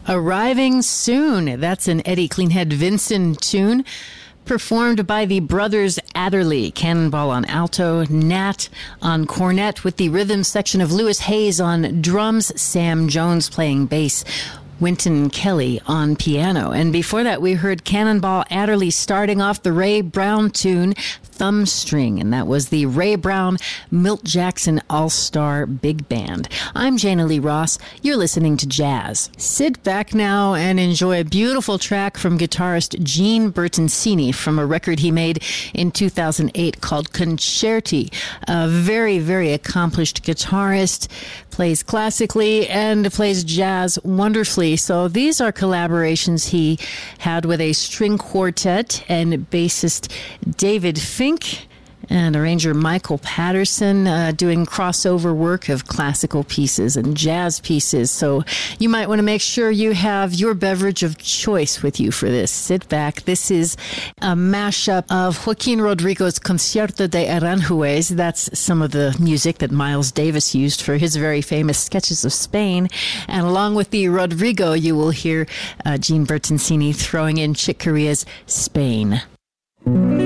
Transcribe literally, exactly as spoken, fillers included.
Arriving Soon. That's an Eddie Cleanhead Vinson tune, performed by the brothers Adderley. Cannonball on alto, Nat on cornet, with the rhythm section of Lewis Hayes on drums, Sam Jones playing bass, Wynton Kelly on piano. And before that, we heard Cannonball Adderley starting off the Ray Brown tune, Thumb String, and that was the Ray Brown Milt Jackson All-Star Big Band. I'm Jana Lee Ross. You're listening to Jazz. Sit back now and enjoy a beautiful track from guitarist Gene Bertoncini from a record he made in two thousand eight called Concerti. A very, very accomplished guitarist, plays classically and plays jazz wonderfully. So these are collaborations he had with a string quartet and bassist David Fink and arranger Michael Patterson, uh, doing crossover work of classical pieces and jazz pieces. So you might want to make sure you have your beverage of choice with you for this. Sit back. This is a mashup of Joaquin Rodrigo's Concierto de Aranjuez. That's some of the music that Miles Davis used for his very famous Sketches of Spain. And along with the Rodrigo, you will hear uh, Gene Bertoncini throwing in Chick Corea's Spain.